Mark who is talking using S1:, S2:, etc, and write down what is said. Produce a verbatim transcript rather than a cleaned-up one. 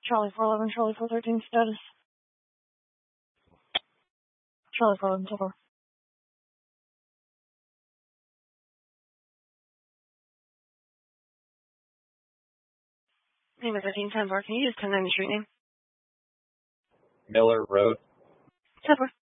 S1: Charlie four eleven, Charlie four thirteen, status. Charlie four eleven, so far. Name is fifteen ten bar. Can you just ten nine the street name?
S2: Miller Road.
S1: ten four.